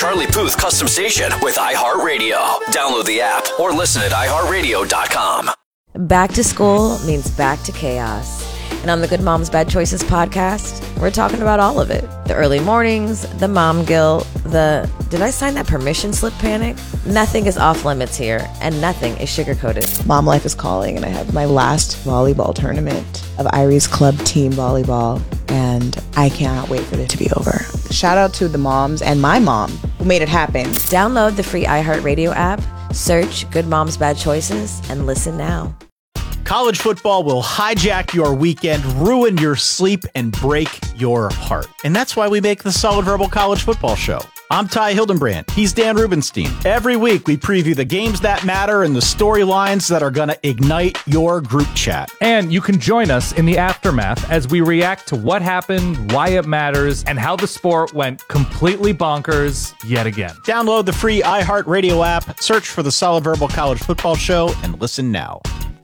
Charlie Puth custom station with iHeartRadio. Download the app or listen at iHeartRadio.com. Back to school means back to chaos. And on the Good Moms Bad Choices podcast, we're talking about all of it. The early mornings, the mom guilt, the did I sign that permission slip panic? Nothing is off limits here, and nothing is sugar-coated. Mom life is calling, and I have my last volleyball tournament of Irie's Club team volleyball, and I cannot wait for it to be over. Shout out to the moms and my mom who made it happen. Download the free iHeartRadio app, search Good Moms Bad Choices, and listen now. College football will hijack your weekend, ruin your sleep, and break your heart. And that's why we make the Solid Verbal College Football Show. I'm Ty Hildenbrand. He's Dan Rubenstein. Every week, we preview the games that matter and the storylines that are going to ignite your group chat. And you can join us in the aftermath as we react to what happened, why it matters, and how the sport went completely bonkers yet again. Download the free iHeartRadio app, search for the Solid Verbal College Football Show, and listen now.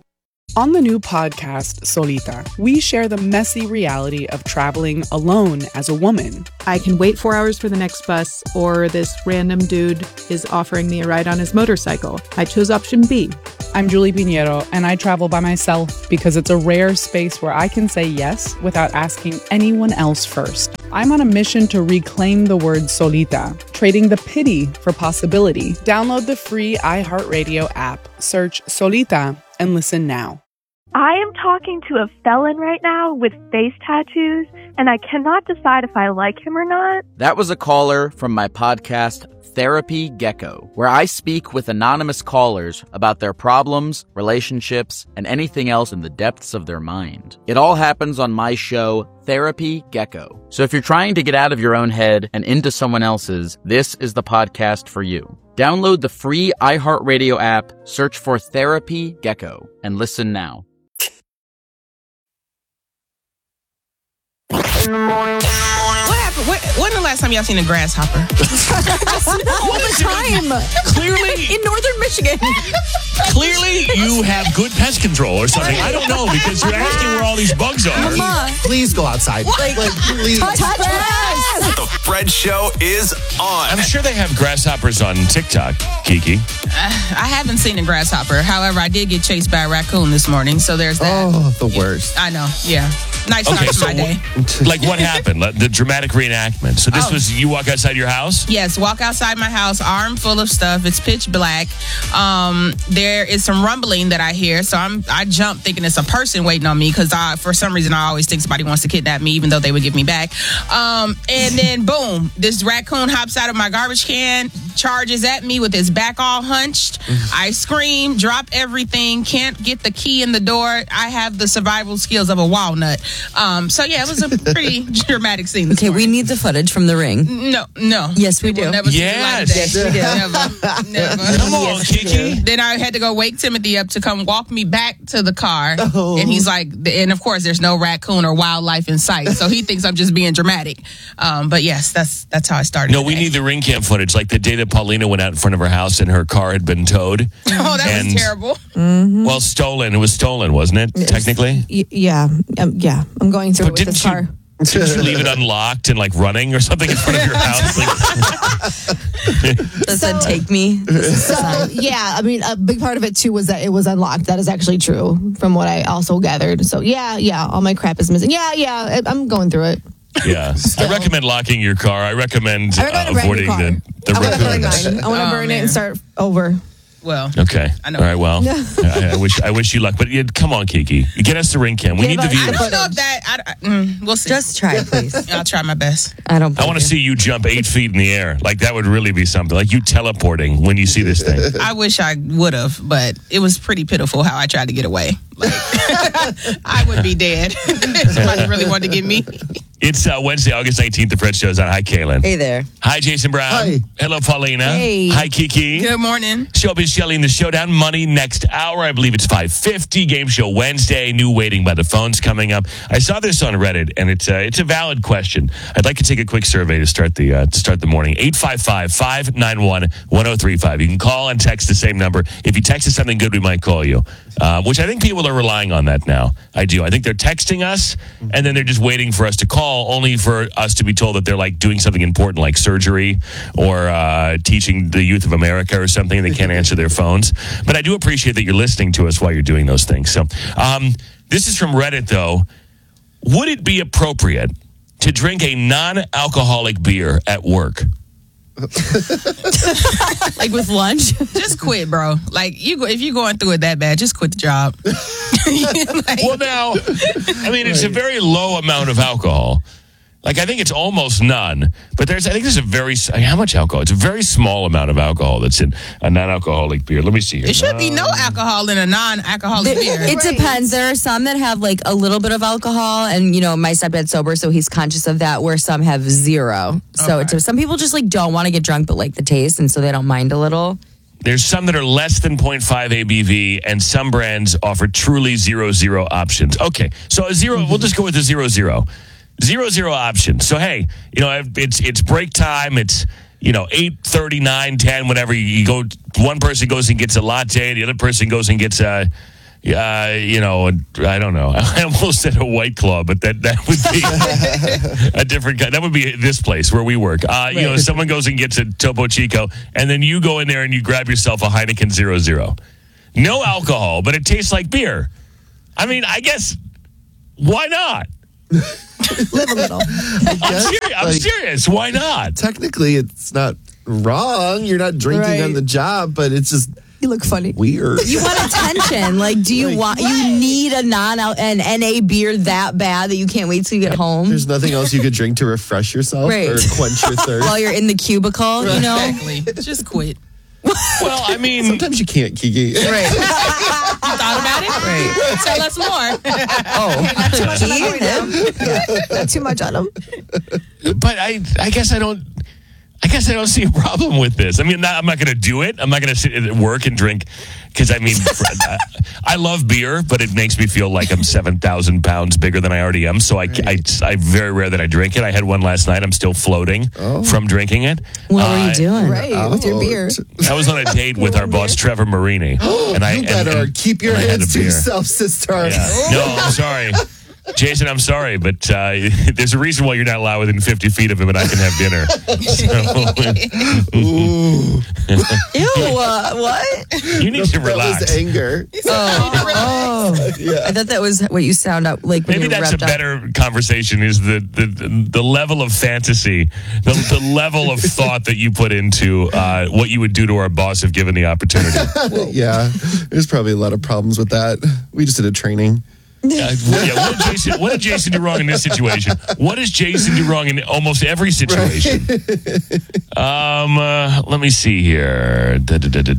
On the new podcast, Solita, we share the messy reality of traveling alone as a woman. I can wait 4 hours for the next bus, or this random dude is offering me a ride on his motorcycle. I chose option B. I'm Julie Pinheiro, and I travel by myself because it's a rare space where I can say yes without asking anyone else first. I'm on a mission to reclaim the word solita, trading the pity for possibility. Download the free iHeartRadio app, search Solita, and listen now. I am talking to a felon right now with face tattoos, and I cannot decide if I like him or not. That was a caller from my podcast, Therapy Gecko, where I speak with anonymous callers about their problems, relationships, and anything else in the depths of their mind. It all happens on my show, Therapy Gecko. So if you're trying to get out of your own head and into someone else's, this is the podcast for you. Download the free iHeartRadio app, search for Therapy Gecko, and listen now. In the morning. What happened? When the last time y'all seen a grasshopper? All the time. Clearly. In northern Michigan. Clearly, you have good pest control or something. I don't know, because you're asking where all these bugs are. Mama. Please go outside. Please. Touch grass. The Fred Show is on. I'm sure they have grasshoppers on TikTok, Kiki. I haven't seen a grasshopper. However, I did get chased by a raccoon this morning, so there's that. Oh, the worst. I know, yeah. Nice start to my day. Like, what happened? The dramatic reenactment. So this was, you walk outside your house? Yes, walk outside my house, arm full of stuff. It's pitch black. There is some rumbling that I hear, so I jump thinking it's a person waiting on me, because for some reason I always think somebody wants to kidnap me, even though they would give me back. And then boom, this raccoon hops out of my garbage can, charges at me with his back all hunched. I scream, drop everything, can't get the key in the door. I have the survival skills of a walnut. So yeah, it was a pretty dramatic scene this morning. We need the footage from The Ring. No. Yes, we do. Never Yes, we do. Never. Come on, Kiki. Then I had to go wake Timothy up to come walk me back to the car. And he's like, and of course there's no raccoon or wildlife in sight, so he thinks I'm just being dramatic. But yes, that's how I started. No, we need the ring cam footage, like the day that Paulina went out in front of her house and her car had been towed. Oh, that was terrible. Mm-hmm. Well, stolen. It was stolen, wasn't it? Yes. Technically? Yeah. I'm going through with this car. Didn't you leave it unlocked and like running or something in front of your house? That said, take me. So, yeah, I mean, a big part of it too was that it was unlocked. That is actually true from what I also gathered. So, yeah, all my crap is missing. Yeah, I'm going through it. Yeah. I recommend locking your car. I recommend avoiding the raccoons. I want to burn it and start over. Well, okay. I know. All right. Well, I wish you luck. But come on, Kiki, get us the ring cam. We need the viewers. I don't know if that. We'll see. Just try, please. I'll try my best. I want to see you jump 8 feet in the air. Like, that would really be something. Like you teleporting when you see this thing. I wish I would have, but it was pretty pitiful how I tried to get away. Like, I would be dead if somebody really wanted to get me. It's Wednesday, August 19th. The Fred Show's on. Hi, Kaylin. Hey there. Hi, Jason Brown. Hi. Hello, Paulina. Hey. Hi, Kiki. Good morning. Showbiz Shelly in the Showdown. Money next hour. I believe it's 5:50. Game Show Wednesday. New Waiting by the Phones coming up. I saw this on Reddit, and it's a valid question. I'd like to take a quick survey to start the morning. 855-591-1035. You can call and text the same number. If you text us something good, we might call you. Which I think people are relying on that now. I do. I think they're texting us, and then they're just waiting for us to call call only for us to be told that they're like doing something important like surgery or teaching the youth of America or something. They can't answer their phones. But I do appreciate that you're listening to us while you're doing those things. So this is from Reddit, though. Would it be appropriate to drink a non-alcoholic beer at work? Like with lunch? Just quit, bro. Like if you're going through it that bad, just quit the job. Well, now, I mean, it's a very low amount of alcohol. Like, I think it's almost none. But I think there's a very, how much alcohol? It's a very small amount of alcohol that's in a non-alcoholic beer. Let me see here. It should be no alcohol in a non-alcoholic beer. It depends. There are some that have like a little bit of alcohol, and my stepdad's sober, so he's conscious of that, where some have zero. So some people just like don't want to get drunk but like the taste, and so they don't mind a little. There's some that are less than 0.5 ABV, and some brands offer truly 0.0 options. Okay, so a zero, we'll just go with the 0.0. 0.0 options. So, hey, it's break time. It's, 8:30, 9, 10, whatever. You go, one person goes and gets a latte. The other person goes and gets I don't know. I almost said a White Claw, but that would be a different kind. That would be this place where we work. Someone goes and gets a Topo Chico, and then you go in there and you grab yourself a Heineken 0.0. No alcohol, but it tastes like beer. I mean, I guess, why not? Live a little. I'm serious. Why not? Technically, it's not wrong. You're not drinking on the job, but it's just you look funny. Weird. You want attention. Like, do you you need an NA beer that bad that you can't wait till you get home? There's nothing else you could drink to refresh yourself or quench your thirst while you're in the cubicle. Exactly. Just quit. Well, I mean, sometimes you can't, Kiki. Right. You thought about it? Right. Tell us more. Not too much on him. But I guess I don't see a problem with this. I mean, I'm not going to do it. I'm not going to sit at work and drink because, I mean, I love beer, but it makes me feel like I'm 7,000 pounds bigger than I already am. So I very rare that I drink it. I had one last night. I'm still floating from drinking it. What were you doing? With your beer. I was on a date with our boss, Trevor Marini. You better keep your hands to yourself, sister. Yeah. No, I'm sorry. Jason, I'm sorry, but there's a reason why you're not allowed within 50 feet of him and I can have dinner. Ew, what? You need to relax. That was anger. Yeah. I thought that was what you sound out like when maybe that's a better conversation is the level of fantasy, the level of thought that you put into what you would do to our boss if given the opportunity. Yeah, there's probably a lot of problems with that. We just did a training. What did Jason do wrong in this situation? What does Jason do wrong in almost every situation? Let me see here. As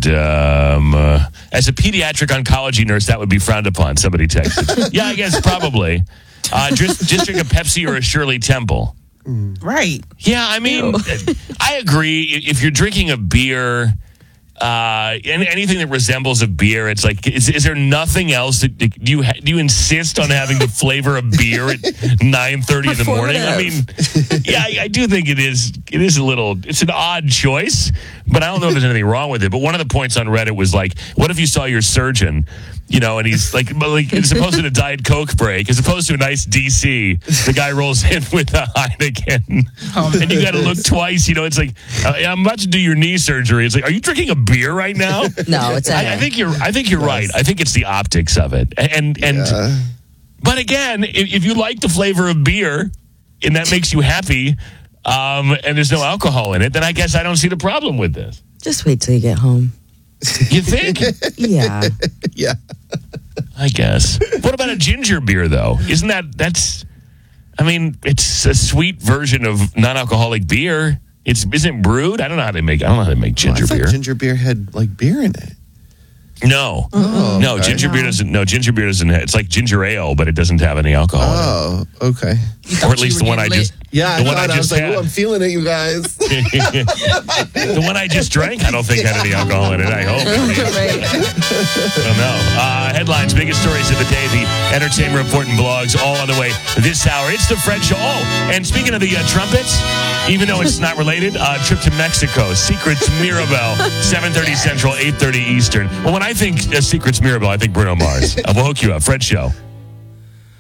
a pediatric oncology nurse, that would be frowned upon. Somebody texted. Yeah, I guess probably. Just drink a Pepsi or a Shirley Temple. Right. Yeah, I mean, I agree. If you're drinking a beer... anything that resembles a beer, it's like, is there nothing else that do you insist on having the flavor of beer at 9:30 in the morning? I mean, yeah, I do think it is it's an odd choice, but I don't know if there's anything wrong with it. But one of the points on Reddit was like, what if you saw your surgeon, and he's like as opposed to a Diet Coke break, as opposed to a nice DC, the guy rolls in with a Heineken, and you got to look twice. It's like, I'm about to do your knee surgery. It's like, are you drinking a beer right now? No, it's I think you're right. I think it's the optics of it, and but again, if you like the flavor of beer and that makes you happy, and there's no alcohol in it, then I guess I don't see the problem with this. Just wait till you get home. You think? Yeah. Yeah. I guess. What about a ginger beer though? Isn't it's a sweet version of non-alcoholic beer. Isn't brewed? I don't know how they make ginger beer. Ginger beer had like beer in it. No. No, ginger beer doesn't. No, ginger beer doesn't. It's like ginger ale, but it doesn't have any alcohol. Oh, okay. Or at least the one I just. Yeah, I was like, I'm feeling it, you guys. The one I just drank, I don't think had any alcohol in it. I hope. I don't know. Headlines, biggest stories of the day, the entertainment report and blogs, all on the way this hour. It's the Fred Show. Oh, and speaking of the trumpets, even though it's not related, trip to Mexico, Secrets Mirabel, 7:30 Central, 8:30 Eastern. Well, when I think Secrets Mirabel, I think Bruno Mars. We'll hook you up. Fred Show.